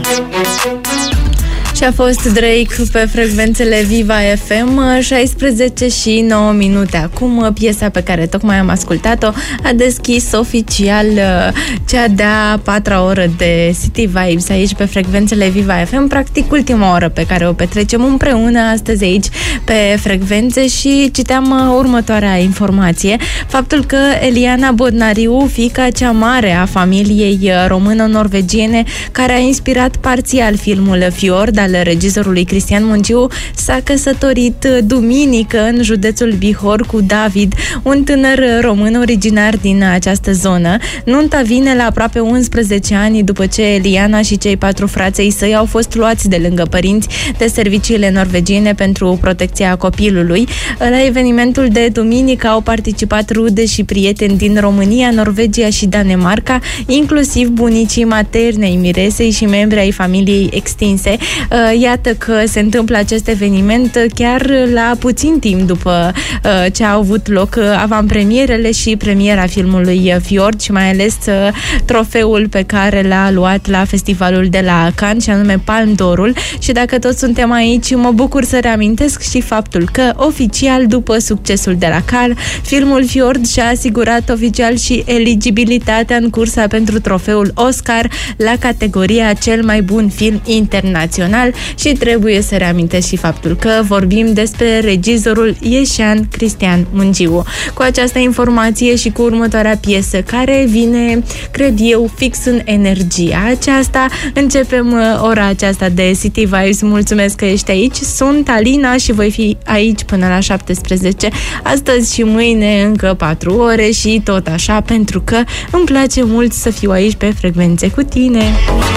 Și a fost Drake pe frecvențele Viva FM, 16 și 9 minute. Acum, piesa pe care tocmai am ascultat-o a deschis oficial cea de-a 4-a oră de City Vibes aici pe frecvențele Viva FM, practic ultima oră pe care o petrecem împreună astăzi aici pe frecvențe. Și citeam următoarea informație, faptul că Eliana Bodnariu, fiica cea mare a familiei română-norvegiene care a inspirat parțial filmul Fjord al regizorului Cristian Mungiu, s-a căsătorit duminică în județul Bihor cu David, un tânăr român originar din această zonă. Nunta vine la aproape 11 ani după ce Eliana și cei 4 frații săi au fost luați de lângă părinți de serviciile norvegiene pentru protecția copilului. La evenimentul de duminică au participat rude și prieteni din România, Norvegia și Danemarca, inclusiv bunicii maternei miresei și membri ai familiei extinse. Iată că se întâmplă acest eveniment chiar la puțin timp după ce au avut loc avantpremierele și premiera filmului Fjord și mai ales trofeul pe care l-a luat la festivalul de la Cannes, și anume Palme d'Orul. Și dacă toți suntem aici, mă bucur să reamintesc și faptul că oficial, după succesul de la Cannes, filmul Fjord și-a asigurat oficial și eligibilitatea în cursa pentru trofeul Oscar la categoria cel mai bun film internațional. Și trebuie să reamintesc și faptul că vorbim despre regizorul ieșean Cristian Mungiu. Cu această informație și cu următoarea piesă care vine, cred eu, fix în energia aceasta, începem ora aceasta de City Vibes. Mulțumesc că ești aici. Sunt Alina și voi fi aici până la 17. Astăzi și mâine încă 4 ore și tot așa, pentru că îmi place mult să fiu aici pe frecvențe cu tine.